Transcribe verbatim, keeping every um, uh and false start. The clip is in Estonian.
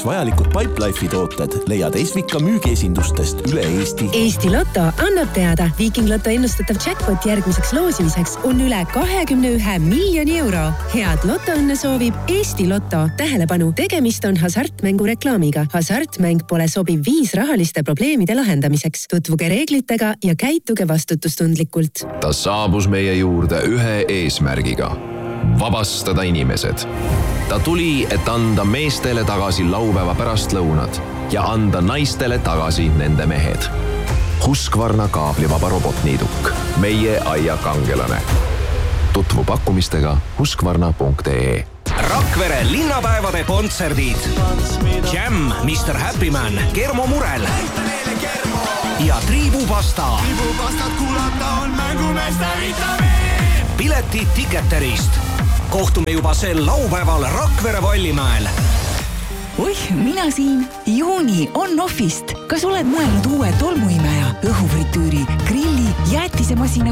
jaoks vajalikud Pipelife'i tooted leiad Esvika müügiesindustest üle Eesti. Eesti Lotto annab teada, Viiking Lotto ennustatav jackpot järgmiseks loosimiseks on üle kahekümne ühe miljoni euro. Head lotoõnne soovib Eesti Lotto. Tähelepanu, tegemist on hasartmängu reklaamiga. Hasartmäng pole sobiv viis rahaliste probleemide lahendamiseks. Tutvuge reeglitega ja käituge vastutustundlikult. Ta saabus meie juurde ühe eesmärgiga. Vabastada inimesed. Ta tuli, et anda meestele tagasi laupäeva pärastlõunad ja anda naistele tagasi nende mehed. Husqvarna kaablivaba robotniiduk. Meie aia kangelane. Tutvu pakkumistega husqvarna punkt ee. Rakvere linnapäevade kontserdid. Jam, mister Happyman, Kermo Murel ja Triibupasta. Triibupastat kuulata on mängumeeste vitamiin. Piletid Ticketerist. Kohtume juba sel laupäeval Rakvere Vallimäel. Oih, mina siin. Juuni on Offist. Kas oled mõelnud uue tolmuimeja, õhufritüüri, grilli, jäätisemasina